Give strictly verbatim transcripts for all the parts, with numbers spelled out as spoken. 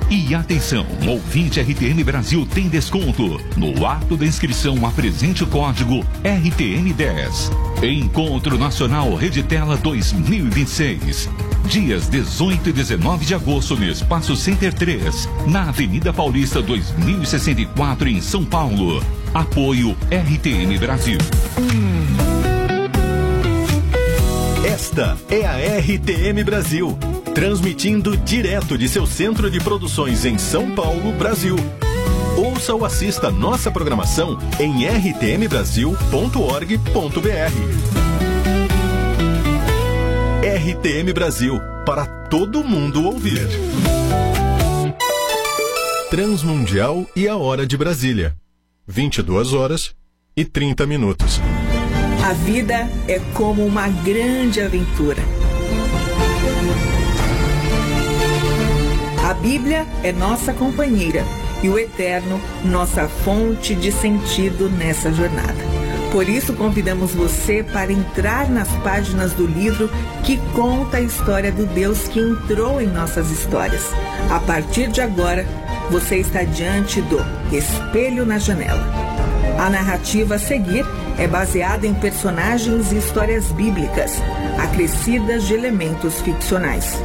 E atenção, ouvinte R T M Brasil tem desconto. No ato da inscrição, apresente o código R T M dez. Encontro Nacional Reditela dois mil e vinte e seis. Dias dezoito e dezenove de agosto no Espaço Center três, na Avenida Paulista dois mil e sessenta e quatro, em São Paulo. Apoio R T M Brasil. Esta é a R T M Brasil, transmitindo direto de seu centro de produções em São Paulo, Brasil. Ouça ou assista nossa programação em r t m brasil ponto org ponto b r. R T M Brasil, para todo mundo ouvir. Transmundial e a Hora de Brasília. vinte e duas horas e trinta minutos. A vida é como uma grande aventura. A Bíblia é nossa companheira e o Eterno nossa fonte de sentido nessa jornada. Por isso convidamos você para entrar nas páginas do livro que conta a história do Deus que entrou em nossas histórias. A partir de agora, você está diante do Espelho na Janela. A narrativa a seguir é baseada em personagens e histórias bíblicas, acrescidas de elementos ficcionais.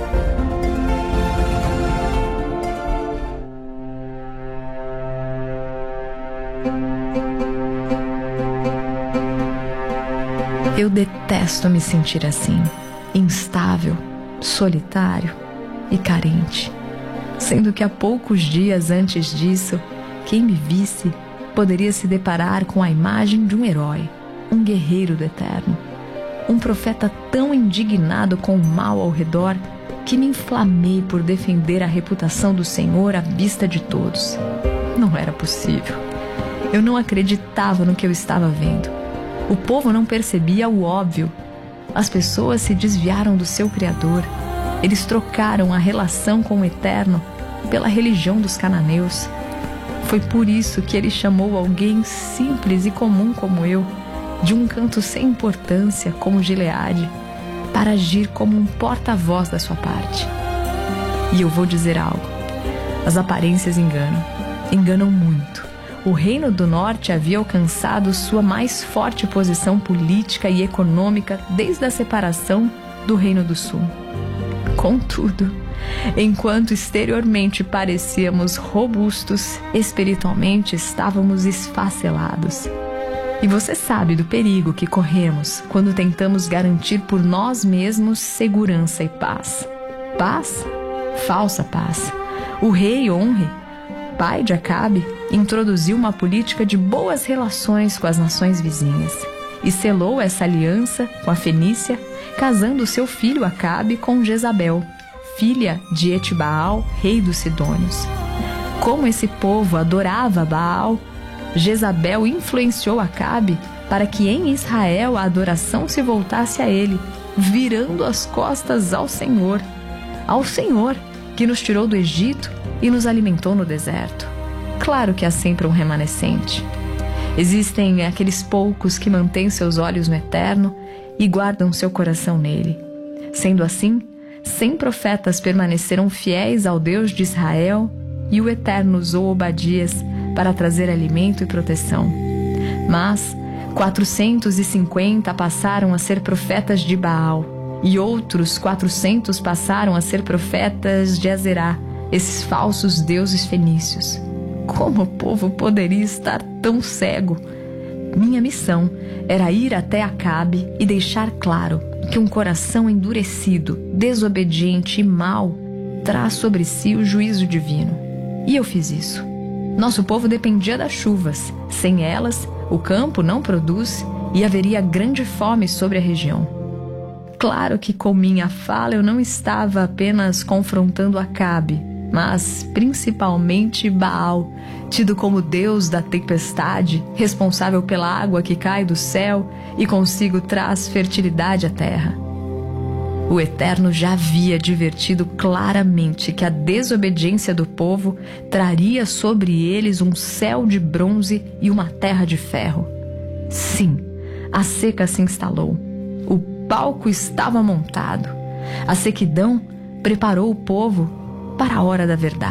Eu detesto me sentir assim, instável, solitário e carente. Sendo que há poucos dias antes disso, quem me visse poderia se deparar com a imagem de um herói, um guerreiro do Eterno, um profeta tão indignado com o mal ao redor que me inflamei por defender a reputação do Senhor à vista de todos. Não era possível. Eu não acreditava no que eu estava vendo. O povo não percebia o óbvio. As pessoas se desviaram do seu Criador. Eles trocaram a relação com o Eterno pela religião dos cananeus. Foi por isso que ele chamou alguém simples e comum como eu, de um canto sem importância como Gileade, para agir como um porta-voz da sua parte. E eu vou dizer algo. As aparências enganam. Enganam muito. O Reino do Norte havia alcançado sua mais forte posição política e econômica desde a separação do Reino do Sul. Contudo, enquanto exteriormente parecíamos robustos, espiritualmente estávamos esfacelados. E você sabe do perigo que corremos quando tentamos garantir por nós mesmos segurança e paz. Paz? Falsa paz. O rei Onre, pai de Acabe, introduziu uma política de boas relações com as nações vizinhas e selou essa aliança com a Fenícia, casando seu filho Acabe com Jezabel, filha de Etbaal, rei dos Sidônios. Como esse povo adorava Baal, Jezabel influenciou Acabe para que em Israel a adoração se voltasse a ele, virando as costas ao Senhor, ao Senhor que nos tirou do Egito e nos alimentou no deserto. Claro que há sempre um remanescente. Existem aqueles poucos que mantêm seus olhos no Eterno e guardam seu coração nele. Sendo assim, cem profetas permaneceram fiéis ao Deus de Israel e o Eterno usou Obadias para trazer alimento e proteção. Mas quatrocentos e cinquenta passaram a ser profetas de Baal e outros quatrocentos passaram a ser profetas de Azerá, esses falsos deuses fenícios. Como o povo poderia estar tão cego? Minha missão era ir até Acabe e deixar claro que um coração endurecido, desobediente e mau traz sobre si o juízo divino. E eu fiz isso. Nosso povo dependia das chuvas. Sem elas, o campo não produz e haveria grande fome sobre a região. Claro que com minha fala eu não estava apenas confrontando Acabe, mas principalmente Baal, tido como Deus da tempestade, responsável pela água que cai do céu e consigo traz fertilidade à terra. O Eterno já havia advertido claramente que a desobediência do povo traria sobre eles um céu de bronze e uma terra de ferro. Sim, a seca se instalou. O palco estava montado. A sequidão preparou o povo para a hora da verdade.